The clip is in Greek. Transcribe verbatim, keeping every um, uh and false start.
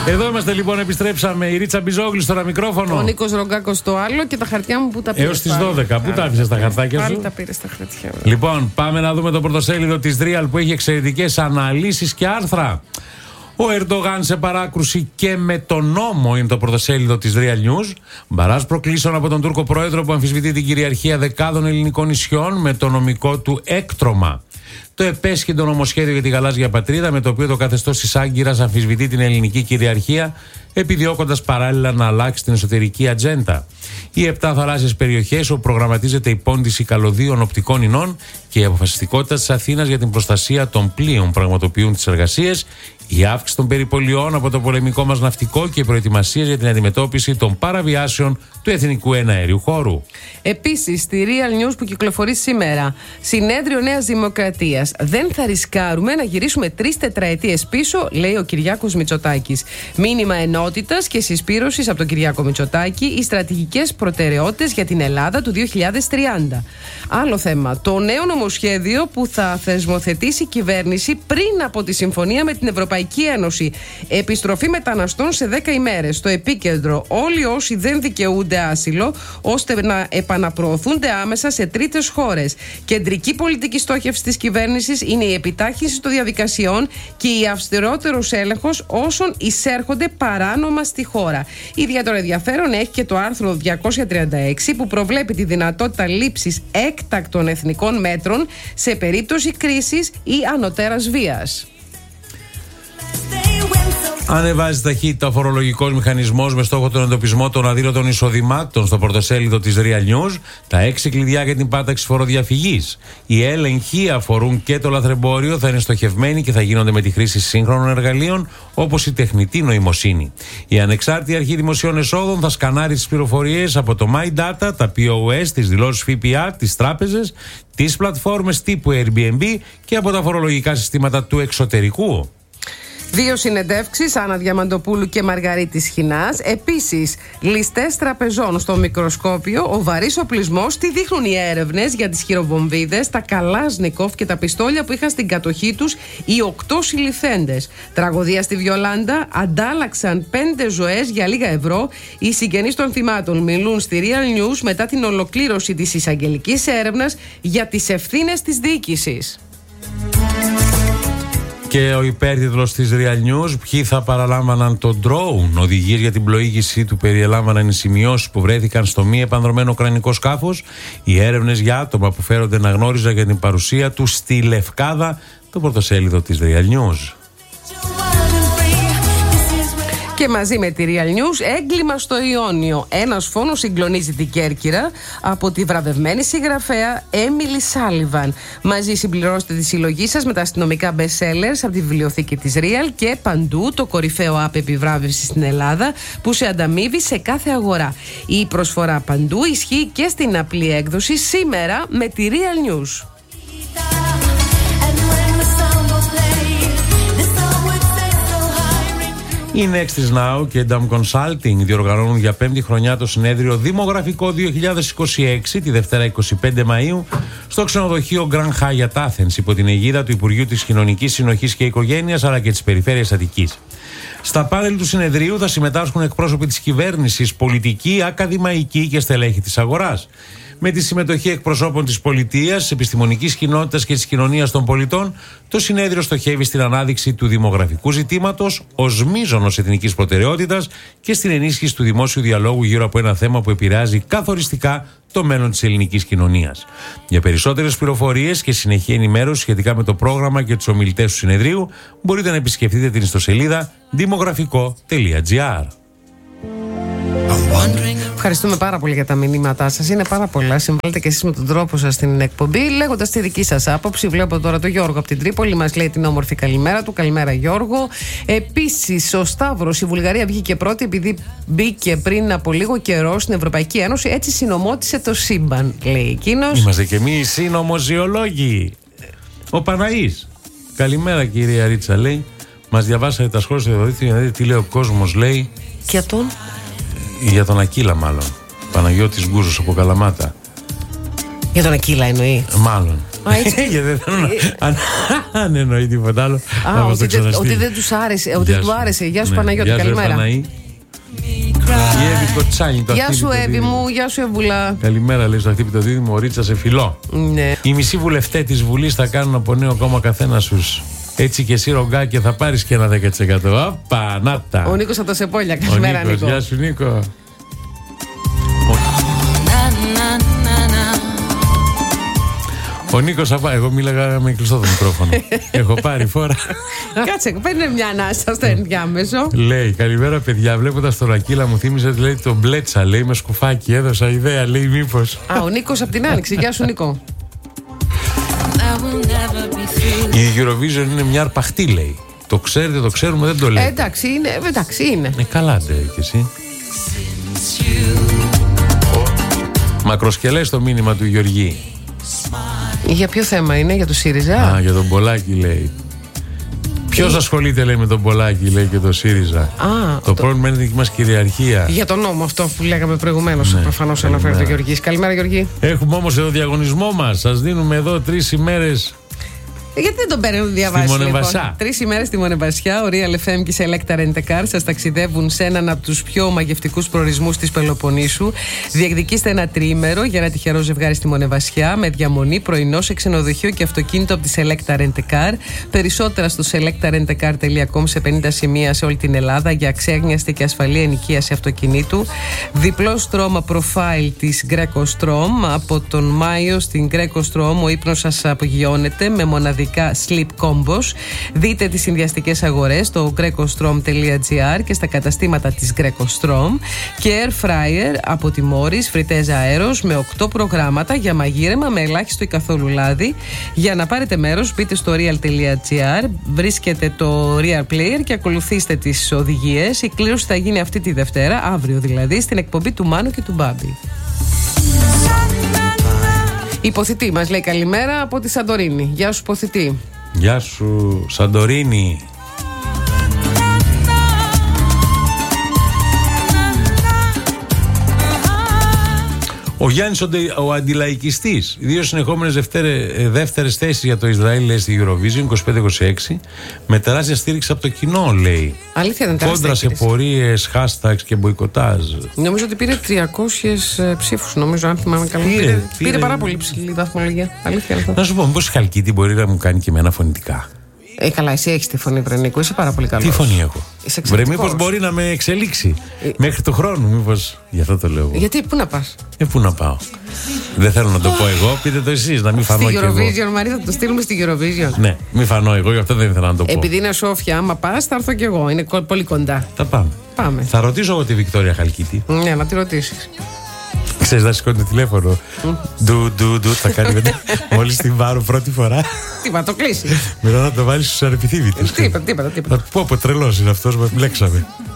Εδώ είμαστε λοιπόν, επιστρέψαμε. Η Ρίτσα Μπιζόγλου στο ένα μικρόφωνο. Ο Νίκος Ρογκάκος στο άλλο και τα χαρτιά μου που τα πήρε. Έως τις δώδεκα. Πού τα άφησες τα χαρτάκια σου? Πάλι τα πήρε στα χαρτιά. Λοιπόν, πάμε να δούμε το πρωτοσέλιδο της Real που έχει εξαιρετικές αναλύσεις και άρθρα. Ο Ερντογάν σε παράκρουση και με τον νόμο, είναι το πρωτοσέλιδο της Real News. Μπαράζ προκλήσεων από τον Τούρκο πρόεδρο που αμφισβητεί την κυριαρχία δεκάδων ελληνικών νησιών με το νομικό του έκτρωμα. Το επέσχυντο νομοσχέδιο για τη γαλάζια πατρίδα, με το οποίο το καθεστώς της Άγκυρας αμφισβητεί την ελληνική κυριαρχία, επιδιώκοντας παράλληλα να αλλάξει την εσωτερική ατζέντα. Οι επτά θαλάσσιες περιοχές όπου προγραμματίζεται η πόντιση καλωδίων οπτικών ινών και η αποφασιστικότητα της Αθήνας για την προστασία των πλοίων πραγματοποιούν τις εργασίες, η αύξηση των περιπολιών από το πολεμικό μας ναυτικό και οι προετοιμασίες για την αντιμετώπιση των παραβιάσεων του εθνικού εναέριου χώρου. Επίσης, στη Real News που κυκλοφορεί σήμερα, συνέδριο Νέας Δημοκρατίας. Δεν θα ρισκάρουμε να γυρίσουμε τρεις τετραετίες πίσω, λέει ο Κυριάκος Μητσοτάκης. Μήνυμα ενότητας και συσπήρωσης από τον Κυριάκο Μητσοτάκη, οι στρατηγικές προτεραιότητες για την Ελλάδα του δύο χιλιάδες τριάντα. Άλλο θέμα, το νέο νομοσχέδιο που θα θεσμοθετήσει η κυβέρνηση πριν από τη συμφωνία με την Ευρωπαϊκή Ένωση. Επιστροφή μεταναστών σε δέκα ημέρες. Στο επίκεντρο, όλοι όσοι δεν δικαιούνται άσυλο, ώστε να επαναπροωθούνται άμεσα σε τρίτες χώρες. Κεντρική πολιτική στόχευση της κυβέρνησης είναι η επιτάχυνση των διαδικασιών και η αυστηρότερος έλεγχος όσων εισέρχονται παράνομα στη χώρα. Ιδιαίτερο ενδιαφέρον έχει και το άρθρο διακόσια τριάντα έξι που προβλέπει τη δυνατότητα λήψης έκτακτων εθνικών μέτρων σε περίπτωση κρίσης ή ανωτέρας βίας. Ανεβάζει ταχύτητα ο φορολογικός μηχανισμός με στόχο τον εντοπισμό των αδήλωτων εισοδημάτων στο πρωτοσέλιδο της Real News. Τα έξι κλειδιά για την πάταξη φοροδιαφυγής. Οι έλεγχοι αφορούν και το λαθρεμπόριο, θα είναι στοχευμένοι και θα γίνονται με τη χρήση σύγχρονων εργαλείων όπως η τεχνητή νοημοσύνη. Η ανεξάρτητη αρχή δημοσίων εσόδων θα σκανάρει τις πληροφορίες από το My Data, τα πι ο ες, τις δηλώσεις ΦΠΑ, τις τράπεζες, τις πλατφόρμες τύπου Airbnb και από τα φορολογικά συστήματα του εξωτερικού. Δύο συνεντεύξεις, Άννα Διαμαντοπούλου και Μαργαρίτης Χινάς. Επίσης, ληστές τραπεζών στο μικροσκόπιο, ο βαρύς οπλισμός, τι δείχνουν οι έρευνες για τις χειροβομβίδες, τα Καλάζνικοφ και τα πιστόλια που είχαν στην κατοχή τους οι οκτώ συλληφθέντες. Τραγωδία στη Βιολάντα, αντάλλαξαν πέντε ζωές για λίγα ευρώ. Οι συγγενείς των θυμάτων μιλούν στη Real News μετά την ολοκλήρωση της εισαγγελικής έρευνας για τις ευθύνες της διοίκησης. Και ο υπέρτιτλος της Real News, ποιοι θα παραλάμβαναν το drone. Οδηγίες για την πλοήγηση του περιελάμβαναν οι σημειώσεις που βρέθηκαν στο μη επανδρωμένο ουκρανικό σκάφος. Οι έρευνες για άτομα που φέρονται να γνώριζαν για την παρουσία του στη Λευκάδα. Το πρωτοσέλιδο της Real News. Και μαζί με τη Real News, έγκλημα στο Ιόνιο. Ένας φόνος συγκλονίζει την Κέρκυρα από τη βραβευμένη συγγραφέα Έμιλι Σάλιβαν. Μαζί συμπληρώστε τη συλλογή σας με τα αστυνομικά best sellers από τη βιβλιοθήκη της Real και Παντού, το κορυφαίο app επιβράβευση στην Ελλάδα που σε ανταμείβει σε κάθε αγορά. Η προσφορά Παντού ισχύει και στην απλή έκδοση σήμερα με τη Real News. Η Nextis Now και Dam Consulting διοργανώνουν για πέμπτη χρονιά το συνέδριο Δημογραφικό δύο χιλιάδες είκοσι έξι τη Δευτέρα είκοσι πέντε Μαΐου στο ξενοδοχείο Grand Hyatt Athens υπό την αιγίδα του Υπουργείου της Κοινωνικής Συνοχής και Οικογένειας αλλά και της Περιφέρειας Αττικής. Στα πάνελ του συνεδρίου θα συμμετάσχουν εκπρόσωποι της κυβέρνησης, πολιτικοί, ακαδημαϊκοί και στελέχη της αγοράς. Με τη συμμετοχή εκπροσώπων της πολιτείας, της επιστημονικής κοινότητας και της κοινωνίας των πολιτών, το συνέδριο στοχεύει στην ανάδειξη του δημογραφικού ζητήματος ως μείζωνος εθνικής προτεραιότητας και στην ενίσχυση του δημόσιου διαλόγου γύρω από ένα θέμα που επηρεάζει καθοριστικά το μέλλον της ελληνικής κοινωνίας. Για περισσότερες πληροφορίες και συνεχή ενημέρωση σχετικά με το πρόγραμμα και τους ομιλητές του συνεδρίου, μπορείτε να επισκεφτείτε την ιστοσελίδα δημογραφικό τελεία τζι άρ. Ευχαριστούμε πάρα πολύ για τα μηνύματά σας. Είναι πάρα πολλά. Συμβάλλετε και εσείς με τον τρόπο σας στην εκπομπή, λέγοντας τη δική σας άποψη. Βλέπω τώρα τον Γιώργο από την Τρίπολη, μας λέει την όμορφη καλημέρα του. Καλημέρα, Γιώργο. Επίσης, ο Σταύρος, η Βουλγαρία βγήκε πρώτη επειδή μπήκε πριν από λίγο καιρό στην Ευρωπαϊκή Ένωση. Έτσι συνομώτησε το σύμπαν, λέει εκείνος. Είμαστε κι εμείς συνωμοζιολόγοι. Ο Παναής. Καλημέρα, κυρία Ρίτσα, λέει. Μας διαβάσατε τα σχόλια στο διαδίκτυο για να δείτε τι λέει ο κόσμος, λέει. Για τον. Για τον Ακύλα, μάλλον. Παναγιώτης Γκούζος από Καλαμάτα. Για τον Ακύλα εννοεί. Μάλλον. έτσι. Δεν θέλω να. Αν εννοεί τίποτα άλλο. Α, ότι, δεν, ότι δεν του άρεσε. Ότι του άρεσε. Γεια σου, ναι, Παναγιώτη, καλημέρα. Η Εύη Κοτσάνη, το γεια σου, Εύη μου, γεια σου, Εβουλά. Καλημέρα, λέει στο χτύπητο δίδυμο, ο Ρίτσα σε φιλό. Ναι. Οι μισοί βουλευτέ τη Βουλή θα κάνουν από νέο κόμμα καθένα σου. Έτσι και εσύ, Ρογκάκη, θα πάρει και ένα δέκα τοις εκατό. Απα, να τα. Ο Νίκος από τα Σεπόλια, καλημέρα, Νίκο. Γεια σου, Νίκο. Ο Νίκος απά, εγώ μίλαγα με κλειστό το μικρόφωνο. Έχω πάρει φορά. Κάτσε, παίρνει μια ανάσα στο ενδιάμεσο. Λέει, καλημέρα παιδιά, βλέποντας το Ρακίλα μου θύμισε, λέει, το μπλέτσα, λέει, με σκουφάκι, έδωσα ιδέα, λέει, μήπως. Α, ο Νίκος από την Άνοιξη, γεια σου, Νίκο. Η Eurovision είναι μια αρπαχτή, λέει. Το ξέρετε, το ξέρουμε, δεν το λέει. Ε, εντάξει, είναι, εντάξει, είναι. Ε, καλά, ντε, κι εσύ. Μακροσκελές το μήνυμα του Γεωργή. Για ποιο θέμα είναι, για το ΣΥΡΙΖΑ? Α, για τον Πολάκη, λέει. Ποιος ασχολείται, λέει, με τον Πολάκη, λέει, και το ΣΥΡΙΖΑ. Α, το, το πρόβλημα είναι η δική μας κυριαρχία. Για τον νόμο αυτό που λέγαμε προηγουμένως, ναι, προφανώς αναφέρεται ο Γεωργής. Καλημέρα, Γεωργή. Έχουμε όμως εδώ διαγωνισμό μας. Σας δίνουμε εδώ τρεις ημέρες. Γιατί δεν τον παίρνουν διαβάσει, λοιπόν. Τρεις ημέρες στη Μονεβασιά, ο Real εφ εμ και η Selecta Rent a Car σας ταξιδεύουν σε έναν από τους πιο μαγευτικούς προορισμούς της Πελοποννήσου. Διεκδικήστε ένα τριήμερο για ένα τυχερό ζευγάρι στη Μονεβασιά με διαμονή, πρωινό σε ξενοδοχείο και αυτοκίνητο από τη Selecta Rent a Car. Περισσότερα στο selecta rent a car τελεία com σε πενήντα σημεία σε όλη την Ελλάδα για αξέγνιαστη και ασφαλή ενοικίαση αυτοκινήτου. Διπλό στρώμα profile της Greco Strom. Από τον Μάιο στην Greco Strom ο ύπνος σας απογειώνεται με μοναδικά sleep combos. Δείτε τις συνδυαστικές αγορές στο grecostrom τελεία gr και στα καταστήματα της Greco Strom. Και air fryer από τη Morris, φριτέζα αέρος με οκτώ προγράμματα για μαγείρεμα με ελάχιστο ή καθόλου λάδι. Για να πάρετε μέρος μπείτε στο real τελεία gr, βρίσκετε το Real Player και ακολουθήστε τις οδηγίες. Η κλήρωση θα γίνει αυτή τη Δευτέρα, αύριο δηλαδή, στην εκπομπή του Μάνου και του Μπάμπη. Υποθητή μας λέει καλημέρα από τη Σαντορίνη. Γεια σου, Υποθητή. Γεια σου, Σαντορίνη. Ο Γιάννης ο αντιλαϊκιστής. Δύο συνεχόμενες δεύτερες θέσεις για το Ισραήλ, λέει, στη Eurovision είκοσι πέντε είκοσι έξι. Με τεράστια στήριξη από το κοινό, λέει. Αλήθεια, δεν τεράστια. Κόντρα σε πορείες, hashtags και μποϊκοτάζ. Νομίζω ότι πήρε τριακόσιους ψήφους, νομίζω, αν θυμάμαι καλά. Πήρε, πήρε, πήρε πάρα πολύ ψηλή βαθμολογία. Αλήθεια. Να σου πω, μήπως η Χαλκίτη μπορεί να μου κάνει και εμένα φωνητικά. Ε, καλά, εσύ έχεις τη φωνή, Βρενίκο, είσαι πάρα πολύ καλός. Τι φωνή έχω? Βρε, μήπως μπορεί να με εξελίξει ε... μέχρι του χρόνου, μήπως. Γι' αυτό το λέω. Γιατί, πού να πας? Ε, πού να πάω? Δεν θέλω να το πω εγώ, πείτε το εσείς, να μην φανώ στη κι εγώ. Στη Eurovision, Μαρία, θα το στείλουμε στη Eurovision. Ναι, μην φανώ εγώ, γι' αυτό δεν ήθελα να το πω. Επειδή είναι Σόφια, άμα πας, θα έρθω κι εγώ. Είναι πολύ κοντά. Θα πάμε. Πάμε. Θα ρωτήσω εγώ τη Βικτόρια Χαλκίτη. Ναι, να τη ρωτήσεις. Ξέρεις, να σηκώνει το τηλέφωνο. Ντου, ντου, ντου, θα κάνει μετά. Μόλις την πάρω πρώτη φορά. Τι είπα, το κλείσει. Μετά να το βάλει στους ανεπιθύμητους. Τι είπα, τι είπα. Θα πω από τρελός είναι αυτός, με μπλέξαμε.